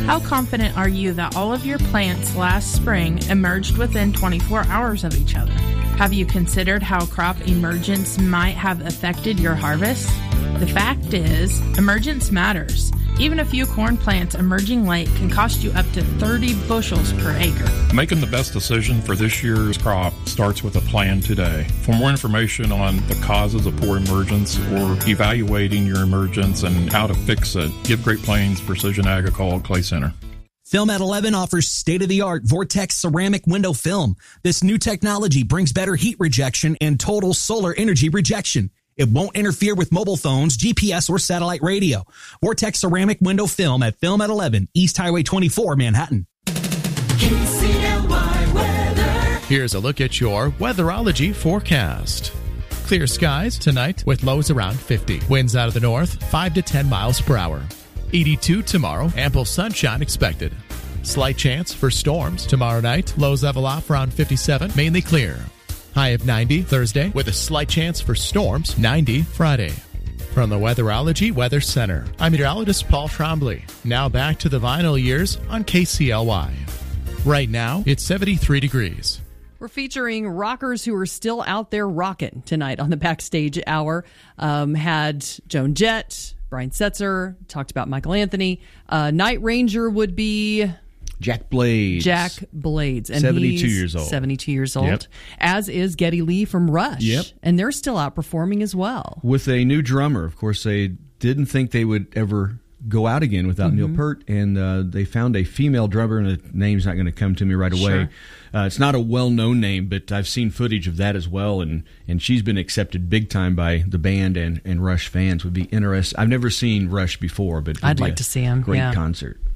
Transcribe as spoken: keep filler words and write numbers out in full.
How confident are you that all of your plants last spring emerged within twenty-four hours of each other? Have you considered how crop emergence might have affected your harvest? The fact is, emergence matters. Even a few corn plants emerging late can cost you up to thirty bushels per acre. Making the best decision for this year's crop starts with a plan today. For more information on the causes of poor emergence or evaluating your emergence and how to fix it, give Great Plains Precision Agricole Clay Center. Film at eleven offers state-of-the-art Vortex ceramic window film. This new technology brings better heat rejection and total solar energy rejection. It won't interfere with mobile phones, G P S, or satellite radio. Vortex ceramic window film at Film at eleven, East Highway twenty-four, Manhattan. K C L Y weather. Here's a look at your weatherology forecast. Clear skies tonight with lows around fifty. Winds out of the north, five to ten miles per hour. eighty-two tomorrow, ample sunshine expected. Slight chance for storms tomorrow night. Lows level off around fifty-seven, mainly clear. High of ninety Thursday with a slight chance for storms, ninety Friday. From the Weatherology Weather Center, I'm meteorologist Paul Trombley. Now back to the vinyl years on K C L Y. Right now, it's seventy-three degrees. We're featuring rockers who are still out there rocking tonight on the Backstage Hour. Um, had Joan Jett, Brian Setzer, talked about Michael Anthony. Uh, Night Ranger would be Jack Blades. Jack Blades. And seventy-two he's years old. seventy-two years old. Yep. As is Geddy Lee from Rush. Yep. And they're still out performing as well. With a new drummer. Of course, they didn't think they would ever go out again without mm-hmm. Neil Peart, and uh, they found a female drummer, and the name's not going to come to me right away. Sure. Uh, it's not a well-known name, but I've seen footage of that as well, and, and she's been accepted big time by the band and, and Rush fans. Would be interesting. I've never seen Rush before, but I'd like to see him. Great yeah. concert.